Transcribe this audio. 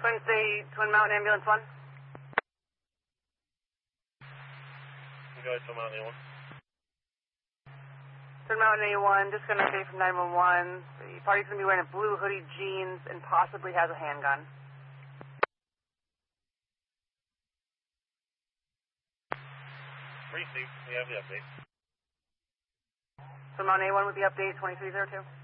Twin Mountain Ambulance 1. You guys, Twin Mountain A1. Twin Mountain A1, just going to say from 911, the party's going to be wearing a blue hoodie, jeans, and possibly has a handgun. Received. We have the update. Twin Mountain A1 with the update, 2302.